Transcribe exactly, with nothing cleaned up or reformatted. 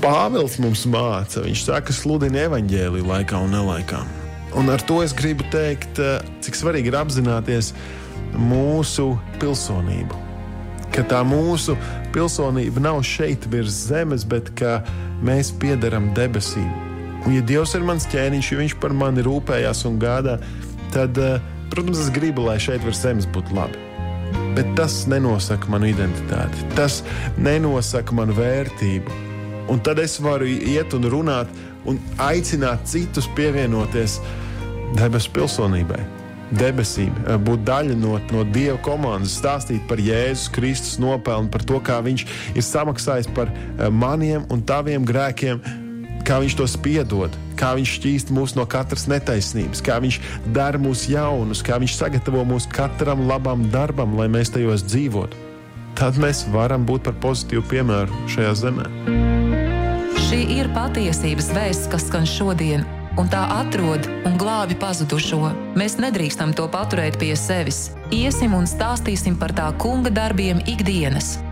Pāvils mums māca, viņš saka, sludina evaņģēliju laikā un nelaikā. Un ar to es gribu teikt, cik svarīgi ir apzināties mūsu pilsonību. Ka tā mūsu pilsonība nav šeit virs zemes, bet ka mēs piederam debesīm. Un ja Dievs ir mans ķēniņš, ja viņš par mani rūpējās un gādā, tad, protams, es gribu, lai šeit virs zemes būtu labi. Bet tas nenosaka manu identitāti, tas nenosaka manu vērtību. Un tad es varu iet un runāt un aicināt citus pievienoties debesu pilsonībai, debesīm, būt daļa no, no Dieva komandas, stāstīt par Jēzus Kristus nopelnu, par to, kā viņš ir samaksājis par maniem un taviem grēkiem, kā viņš tos piedod, kā viņš šķīst mūs no katras netaisnības, kā viņš dara mūs jaunus, kā viņš sagatavo mūs katram labam darbam, lai mēs tajos dzīvotu. Tad mēs varam būt par pozitīvu piemēru šajā zemē. Šī ir patiesības vēsts, kas skan šodien, un tā atrod un glābi pazudušo. Mēs nedrīkstam to paturēt pie sevis. Iesim un stāstīsim par tā kunga darbiem ikdienas.